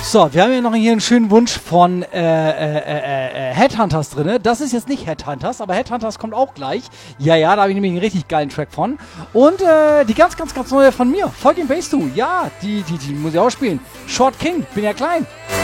So, wir haben ja noch hier einen schönen Wunsch von Headhunters drin. Das ist jetzt nicht Headhunters, aber Headhunters kommt auch gleich. Ja, da habe ich nämlich einen richtig geilen Track von. Und die ganz neue von mir, Folgt den Bass to. Ja, die muss ich auch spielen. Short King, bin ja klein.